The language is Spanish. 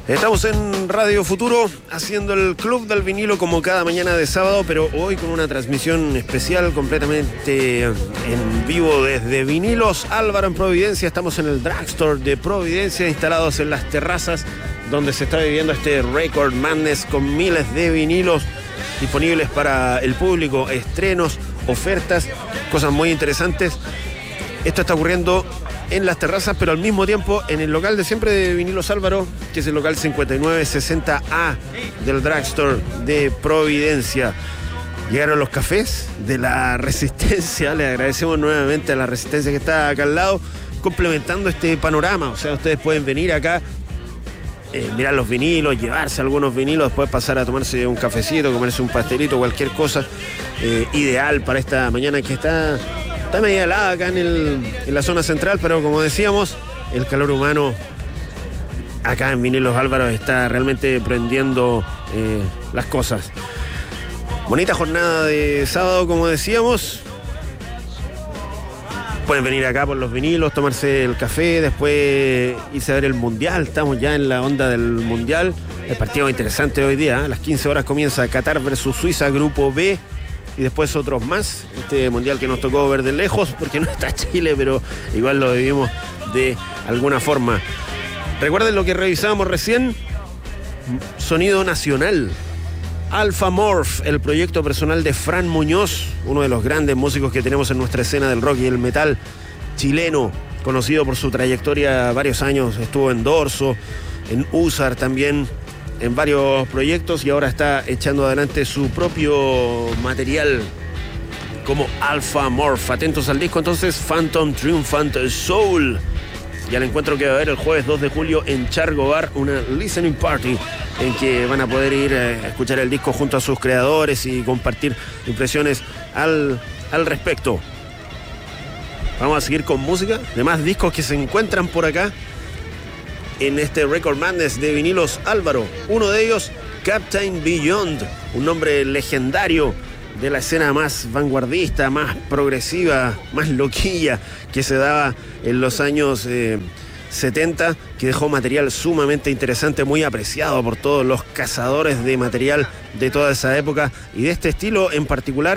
Estamos en Radio Futuro haciendo el Club del Vinilo como cada mañana de sábado, pero hoy con una transmisión especial completamente en vivo desde Vinilos Álvaro en Providencia. Estamos en el Drugstore de Providencia, instalados en las terrazas donde se está viviendo este Record Madness con miles de vinilos disponibles para el público, estrenos, ofertas, cosas muy interesantes. Esto está ocurriendo en las terrazas, pero al mismo tiempo en el local de siempre de Vinilos Álvaro, que es el local 5960A del Drugstore de Providencia. Llegaron los cafés de la Resistencia. Le agradecemos nuevamente a la Resistencia que está acá al lado, complementando este panorama. O sea, ustedes pueden venir acá, mirar los vinilos, llevarse algunos vinilos, después pasar a tomarse un cafecito, comerse un pastelito, cualquier cosa. Ideal para esta mañana que está media helada acá en la zona central, pero como decíamos, el calor humano acá en Vinilos Álvaro está realmente prendiendo las cosas. Bonita jornada de sábado, como decíamos. Pueden venir acá por los vinilos, tomarse el café, después irse a ver el Mundial. Estamos ya en la onda del Mundial. El partido interesante hoy día, ¿eh? A las 15 horas comienza Qatar versus Suiza, grupo B. Y después otros más. Este mundial que nos tocó ver de lejos, porque no está Chile, pero igual lo vivimos de alguna forma. Recuerden lo que revisábamos recién. Sonido nacional. Alpha Morph, el proyecto personal de Fran Muñoz, uno de los grandes músicos que tenemos en nuestra escena del rock y el metal chileno, conocido por su trayectoria varios años. Estuvo en Dorso, en USAR también, en varios proyectos, y ahora está echando adelante su propio material como Alpha Morph. Atentos al disco entonces, Phantom Triumphant Soul, y al encuentro que va a haber el jueves 2 de julio en Chargo Bar, una listening party en que van a poder ir a escuchar el disco junto a sus creadores y compartir impresiones al respecto. Vamos a seguir con música, demás discos que se encuentran por acá en este Record Madness de Vinilos Álvaro. Uno de ellos, Captain Beyond, un nombre legendario de la escena más vanguardista, más progresiva, más loquilla que se daba en los años 70, que dejó material sumamente interesante, muy apreciado por todos los cazadores de material de toda esa época y de este estilo en particular.